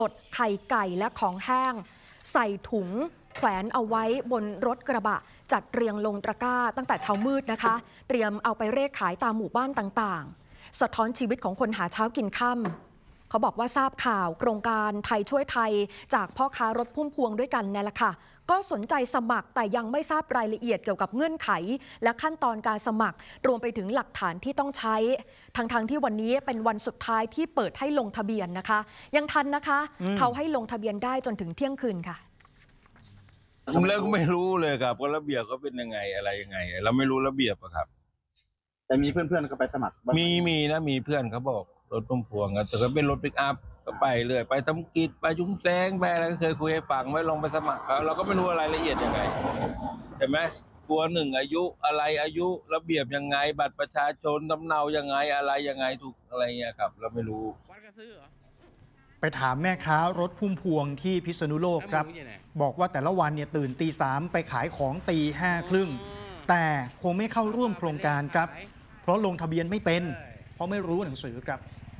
สดไข่ไก่และของแห้งใส่ถุงแขวนเอาไว้บนรถกระบะจัดเรียงลงตะกร้าตั้งแต่เช้ามืดนะคะเตรียมเอาไปเร่ขายตามหมู่บ้านต่างๆสะท้อนชีวิตของคนหาเช้ากินค่ำเขาบอกว่าทราบข่าวโครงการไทยช่วยไทยจากพ่อค้ารถพุ่มพวงด้วยกันนั่นแหละค่ะก็สนใจสมัครแต่ยังไม่ทราบรายละเอียดเกี่ยวกับเงื่อนไขและขั้นตอนการสมัครรวมไปถึงหลักฐานที่ต้องใช้ทั้งที่วันนี้เป็นวันสุดท้ายที่เปิดให้ลงทะเบียนนะคะยังทันนะคะเขาให้ลงทะเบียนได้จนถึงเที่ยงคืนค่ะผมเลิกไม่รู้เลยครับว่าระเบียบก็เป็นยังไงอะไรยังไงเราไม่รู้ระเบียบอะครับแต่มีเพื่อนๆก็ไปสมัครมีนะมีเพื่อนเขาบอกรถพุ่มพวงแต่ก็เป็นรถปิกอัพก็ไปเลยไปทำกิจไปจุ้งแซงไปอะไรก็เคยคุยให้ฟังไว้ลองไปสมัครเขาเราก็ไม่รู้รายละเอียดยังไงเห็นไหมตัวหนึ่งอายุอะไรอายุระเบียบยังไงบัตรประชาชนสำเนายังไงอะไรยังไงถูกอะไรเงี้ยครับเราไม่รู้ไปถามแม่ค้ารถพุ่มพวงที่พิษณุโลกครับบอกว่าแต่ละวันเนี่ยตื่นตี 3ไปขายของตี 5 ครึ่งแต่คงไม่เข้าร่วมโครงการครับเพราะลงทะเบียนไม่เป็นเพราะไม่รู้หนังสือครับ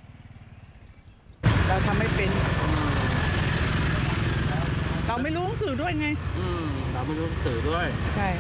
เราทำไม่เป็นเราไม่รู้หนังสือด้วยไงเราไม่รู้หนังสือด้วยใช่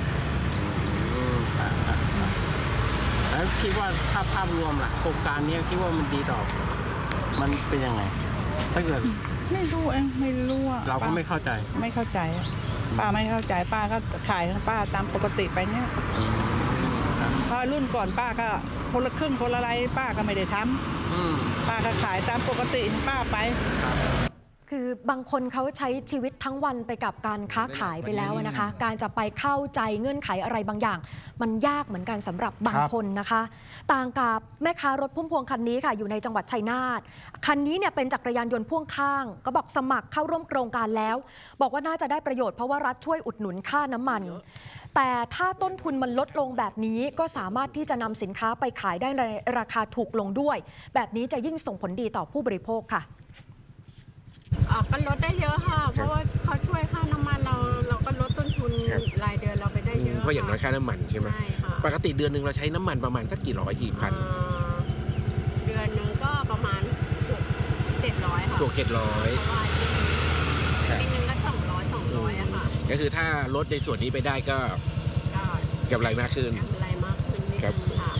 แล้วคิดว่าภาพรวมล่ะโครงการนี้คิดว่ามันดีต่อมันเป็นยังไงถ้าเกิดไม่รู้ไม่รู้เราก็ไม่เข้าใจป้าไม่เข้าใจป้าก็ขายของป้าตามปกติไปเนี่ยพอรุ่นก่อนป้าก็คนละครึ่งคนละไรป้าก็ไม่ได้ทำป้าก็ขายตามปกติป้าไปคือบางคนเขาใช้ชีวิตทั้งวันไปกับการค้าขายไปแล้วนะคะการจะไปเข้าใจเงื่อนไขอะไรบางอย่างมันยากเหมือนกันสำหรับบางคนนะคะต่างกับแม่ค้ารถพุ่มพวงคันนี้ค่ะอยู่ในจังหวัดชัยนาทคันนี้เนี่ยเป็นจักรยานยนต์พ่วงข้างก็บอกสมัครเข้าร่วมโครงการแล้วบอกว่าน่าจะได้ประโยชน์เพราะว่ารัฐช่วยอุดหนุนค่าน้ำมันแต่ถ้าต้นทุนมันลดลงแบบนี้ก็สามารถที่จะนำสินค้าไปขายได้ในราคาถูกลงด้วยแบบนี้จะยิ่งส่งผลดีต่อผู้บริโภคค่ะก็ลดได้เยอะค่ะเพราะว่าเขาช่วยค่าน้ำมันเราก็ลดต้นทุนรายเดือนเราไปได้เยอะเพราะอย่างน้อยค่าน้ำมันใช่ไหมปกติเดือนหนึ่งเราใช้น้ำมันประมาณสักกี่ร้อยกี่พันเดือนหนึ่งก็ประมาณ700ค่ะ 700เพราะว่าปีนึงก็200อะค่ะก็คือถ้าลดในส่วนนี้ไปได้ก็กำไรมากขึ้นครับ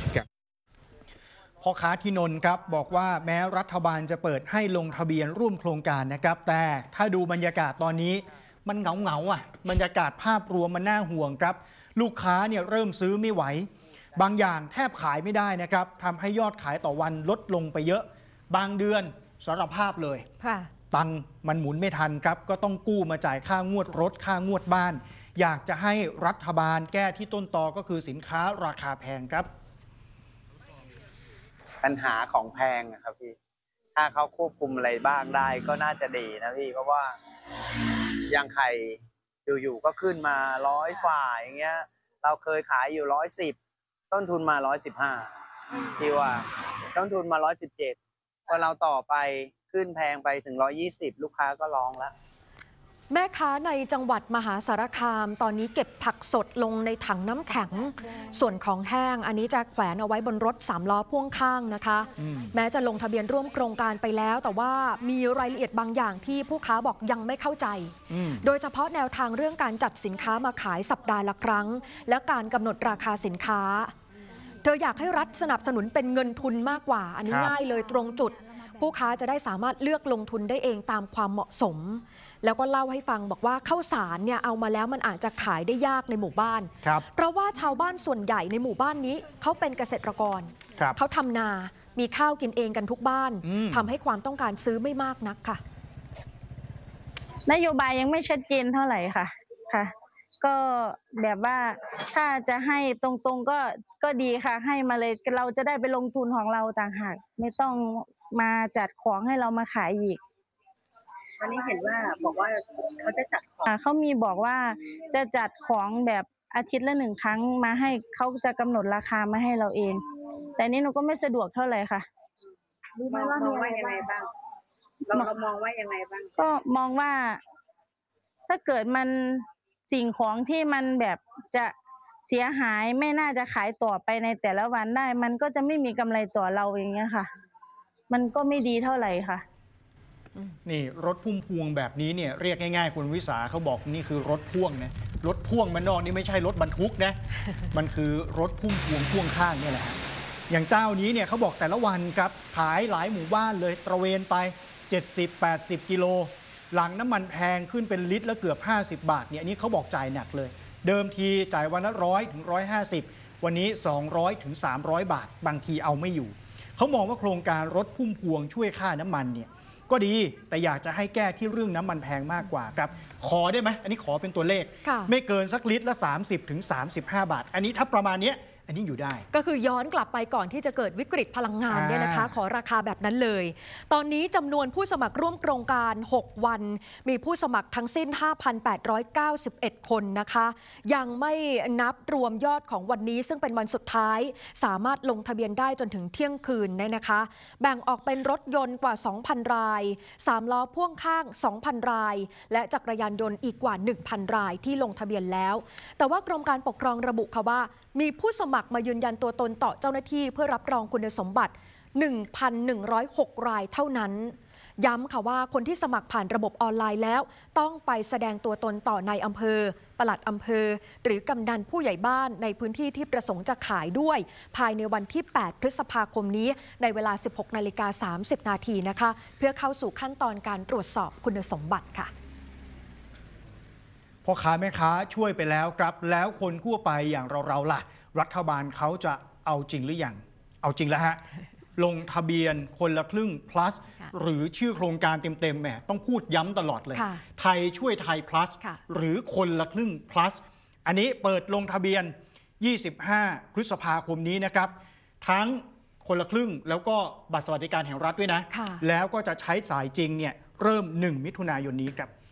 พ่อค้าที่นนท์ครับบอกว่าแม้รัฐบาลจะเปิดให้ลงทะเบียนร่วมโครงการนะครับแต่ถ้าดูบรรยากาศตอนนี้มันเหงาอ่ะบรรยากาศภาพรวมมันน่าห่วงครับลูกค้าเนี่ยเริ่มซื้อไม่ไหวบางอย่างแทบขายไม่ได้นะครับทำให้ยอดขายต่อวันลดลงไปเยอะบางเดือนสารภาพเลยตังค์มันหมุนไม่ทันครับก็ต้องกู้มาจ่ายค่างวดรถค่างวดบ้านอยากจะให้รัฐบาลแก้ที่ต้นตอก็คือสินค้าราคาแพงครับปัญหาของแพงนะครับพี่ถ้าเขาควบคุมอะไรบ้างได้ก็น่าจะดีนะพี่เพราะว่าอย่างไข่อยู่ๆก็ขึ้นมา100ฝ่าอย่างเงี้ยเราเคยขายอยู่110ต้นทุนมา115ที่ว่าต้นทุนมา117พอเราต่อไปขึ้นแพงไปถึง120ลูกค้าก็ร้องแล้วแม่ค้าในจังหวัดมหาสารคามตอนนี้เก็บผักสดลงในถังน้ำแข็งส่วนของแห้งอันนี้จะแขวนเอาไว้บนรถ3 ล้อพ่วงข้างนะคะแม้จะลงทะเบียนร่วมโครงการไปแล้วแต่ว่ามีรายละเอียดบางอย่างที่ผู้ค้าบอกยังไม่เข้าใจโดยเฉพาะแนวทางเรื่องการจัดสินค้ามาขายสัปดาห์ละครั้งและการกำหนดราคาสินค้าเธออยากให้รัฐสนับสนุนเป็นเงินทุนมากกว่าอันนี้ง่ายเลยตรงจุดผู้ค้าจะได้สามารถเลือกลงทุนได้เองตามความเหมาะสมแล้วก็เล่าให้ฟังบอกว่าข้าวสารเนี่ยเอามาแล้วมันอาจจะขายได้ยากในหมู่บ้านเพราะว่าชาวบ้านส่วนใหญ่ในหมู่บ้านนี้เขาเป็นเกษตรกรเขาทำนามีข้าวกินเองกันทุกบ้านทำให้ความต้องการซื้อไม่มากนักค่ะนโยบายยังไม่ชัดเจนเท่าไหร่ค่ะก็แบบว่าถ้าจะให้ตรงๆก็ดีค่ะให้มาเลยเราจะได้ไปลงทุนของเราต่างหากไม่ต้องมาจัดของให้เรามาขายอีกวันนี้เห็นว่าบอกว่าเขาจะจัดของเขามีบอกว่าจะจัดของแบบอาทิตย์ละ1 ครั้งมาให้เขาจะกำหนดราคามาให้เราเองแต่นี้หนูก็ไม่สะดวกเท่าไหร่ค่ะมองว่ายังไงบ้างเรามองว่ายังไงบ้างก็มองว่าถ้าเกิดมันสิ่งของที่มันแบบจะเสียหายไม่น่าจะขายต่อไปในแต่ละวันได้มันก็จะไม่มีกำไรต่อเราอย่างเงี้ยค่ะมันก็ไม่ดีเท่าไหร่ค่ะนี่รถพุ่มพวงแบบนี้เนี่ยเรียกง่ายๆคุณวิสาเขาบอกนี่คือรถพ่วงนะรถพ่วงมันนอกนี่ไม่ใช่รถบรรทุกนะมันคือรถพุ่มพวงพ่วงข้างเนี่ยแหละอย่างเจ้านี้เนี่ยเขาบอกแต่ละวันครับขายหลายหมู่บ้านเลยตระเวนไป 70-80 กิโลหลังน้ำมันแพงขึ้นเป็นลิตรแล้วเกือบ50 บาทเนี่ยอันนี้เขาบอกจ่ายหนักเลยเดิมทีจ่ายวันละ100 ถึง 150วันนี้200 ถึง 300 บาทบางทีเอาไม่อยู่เขามองว่าโครงการรถพุ่มพวงช่วยค่าน้ำมันเนี่ยก็ดีแต่อยากจะให้แก้ที่เรื่องน้ำมันแพงมากกว่าครับขอได้ไหมอันนี้ขอเป็นตัวเลขไม่เกินสักลิตรละ30 ถึง 35 บาทอันนี้ถ้าประมาณนี้อันนี้อยู่ได้ก็คือย้อนกลับไปก่อนที่จะเกิดวิกฤตพลังงานเนี่ยนะคะขอราคาแบบนั้นเลยตอนนี้จำนวนผู้สมัครร่วมโครงการ6วันมีผู้สมัครทั้งสิ้น 5,891 คนนะคะยังไม่นับรวมยอดของวันนี้ซึ่งเป็นวันสุดท้ายสามารถลงทะเบียนได้จนถึงเที่ยงคืนเนี่ยนะคะแบ่งออกเป็นรถยนต์กว่า 2,000 ราย3ล้อพ่วงข้าง 2,000 รายและจักรยานยนต์อีกกว่า 1,000 รายที่ลงทะเบียนแล้วแต่ว่ากรมการปกครองระบุค่ะว่ามีผู้สมัครมายืนยันตัวตนต่อเจ้าหน้าที่เพื่อรับรองคุณสมบัติ 1,106 รายเท่านั้นย้ำค่ะว่าคนที่สมัครผ่านระบบออนไลน์แล้วต้องไปแสดงตัวตนต่อนายอำเภอปลัดอำเภอหรือกำนันผู้ใหญ่บ้านในพื้นที่ที่ประสงค์จะขายด้วยภายในวันที่ 8 พฤษภาคมนี้ในเวลา 16:30 นาทีนะคะเพื่อเข้าสู่ขั้นตอนการตรวจสอบคุณสมบัติค่ะพ่อค้าแม่ค้าช่วยไปแล้วครับแล้วคนทั่วไปอย่างเราล่ะรัฐบาลเขาจะเอาจริงหรือยังเอาจริงแล้วฮะลงทะเบียนคนละครึ่ง plus หรือชื่อโครงการเต็มๆแหมต้องพูดย้ำตลอดเลยไทยช่วยไทย plus หรือคนละครึ่ง plus อันนี้เปิดลงทะเบียน25 พฤษภาคมนี้นะครับทั้งคนละครึ่งแล้วก็บัตรสวัสดิการแห่งรัฐด้วยนะแล้วก็จะใช้จ่ายจริงเนี่ยเริ่ม1 มิถุนายนนี้ครับ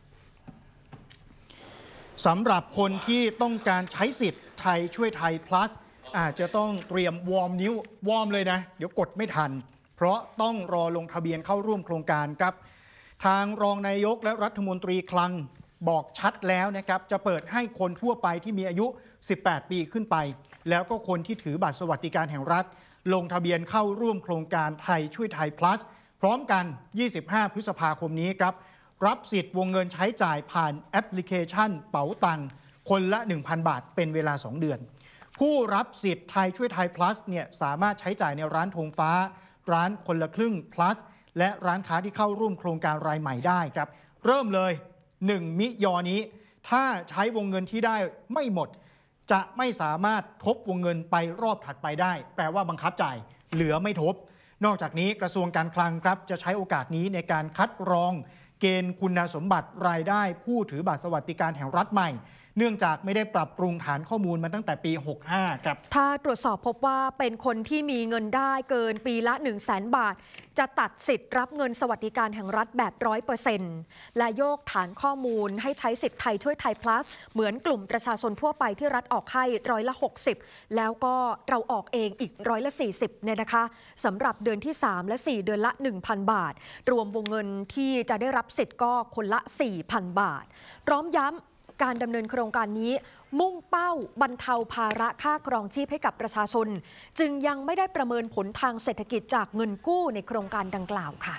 สำหรับคนที่ต้องการใช้สิทธิ์ไทยช่วยไทย plus อาจจะต้องเตรียมวอร์มนิ้ววอร์มเลยนะเดี๋ยวกดไม่ทันเพราะต้องรอลงทะเบียนเข้าร่วมโครงการครับทางรองนายกและรัฐมนตรีคลังบอกชัดแล้วนะครับจะเปิดให้คนทั่วไปที่มีอายุ18 ปีขึ้นไปแล้วก็คนที่ถือบัตรสวัสดิการแห่งรัฐลงทะเบียนเข้าร่วมโครงการไทยช่วยไทย plus พร้อมกัน25 พฤษภาคมนี้ครับรับสิทธิ์วงเงินใช้จ่ายผ่านแอปพลิเคชันเป๋าตังค์คนละ 1,000 บาทเป็นเวลา 2 เดือนผู้รับสิทธิ์ไทยช่วยไทย plus เนี่ยสามารถใช้จ่ายในร้านธงฟ้าร้านคนละครึ่ง plus และร้านค้าที่เข้าร่วมโครงการรายใหม่ได้ครับเริ่มเลย1 มิยอนี้ถ้าใช้วงเงินที่ได้ไม่หมดจะไม่สามารถทบวงเงินไปรอบถัดไปได้แปลว่าบังคับจ่ายเหลือไม่ทบนอกจากนี้กระทรวงการคลังครับจะใช้โอกาสนี้ในการคัดกรองเกณฑ์คุณสมบัติรายได้ผู้ถือบัตรสวัสดิการแห่งรัฐใหม่เนื่องจากไม่ได้ปรับปรุงฐานข้อมูลมาตั้งแต่ปี 65 ครับถ้าตรวจสอบพบว่าเป็นคนที่มีเงินได้เกินปีละ 100,000 บาทจะตัดสิทธิ์รับเงินสวัสดิการแห่งรัฐแบบ 100% และโยกฐานข้อมูลให้ใช้สิทธิ์ไทยช่วยไทย plus เหมือนกลุ่มประชาชนทั่วไปที่รัฐออกให้60%แล้วก็เราออกเองอีก40%เนี่ยนะคะสำหรับเดือนที่ 3 และ 4 เดือนละ 1,000 บาทรวมวงเงินที่จะได้รับสิทธิ์ก็คนละ 4,000 บาทพร้อมย้ำการดำเนินโครงการนี้มุ่งเป้าบรรเทาภาระค่าครองชีพให้กับประชาชนจึงยังไม่ได้ประเมินผลทางเศรษฐกิจจากเงินกู้ในโครงการดังกล่าวค่ะ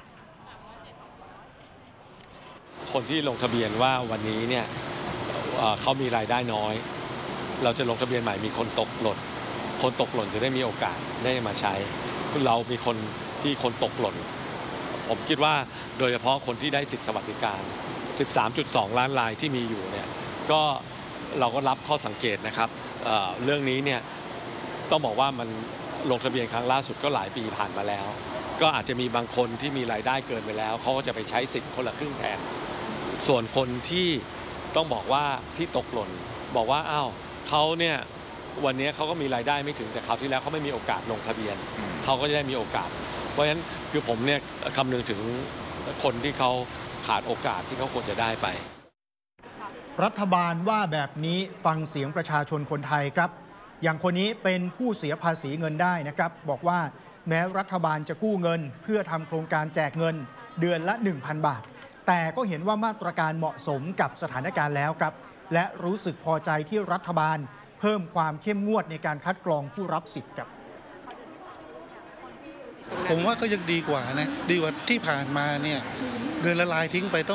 คนที่ลงทะเบียนว่าวันนี้เนี่ยเขามีรายได้น้อยเราจะลงทะเบียนใหม่มีคนตกหล่นคนตกหล่นจะได้มีโอกาสได้มาใช้เรามีคนที่คนตกหล่นผมคิดว่าโดยเฉพาะคนที่ได้สิทธิสวัสดิการ 13.2 ล้านรายที่มีอยู่เนี่ยก็เราก็รับข้อสังเกตนะครับเรื่องนี้เนี่ยต้องบอกว่ามันลงทะเบียนครั้งล่าสุดก็หลายปีผ่านมาแล้วก็อาจจะมีบางคนที่มีรายได้เกินไปแล้วเขาก็จะไปใช้สิทธิ์คนละครึ่งแทนส่วนคนที่ต้องบอกว่าที่ตกหล่นบอกว่าอ้าวเขาเนี่ยวันนี้เขาก็มีรายได้ไม่ถึงแต่คราวที่แล้วเขาไม่มีโอกาสลงทะเบียนเขาก็จะได้มีโอกาสเพราะฉะนั้นคือผมเนี่ยคำนึงถึงคนที่เขาขาดโอกาสที่เขาควรจะได้ไปรัฐบาลว่าแบบนี้ฟังเสียงประชาชนคนไทยครับอย่างคนนี้เป็นผู้เสียภาษีเงินได้นะครับบอกว่าแม้รัฐบาลจะกู้เงินเพื่อทำโครงการแจกเงินเดือนละ 1,000 บาทแต่ก็เห็นว่ามาตรการเหมาะสมกับสถานการณ์แล้วครับและรู้สึกพอใจที่รัฐบาลเพิ่มความเข้มงวดในการคัดกรองผู้รับสิทธิ์ครับผมว่าก็ยังดีกว่านะดีกว่าที่ผ่านมาเนี่ยเงินละลายทิ้งไป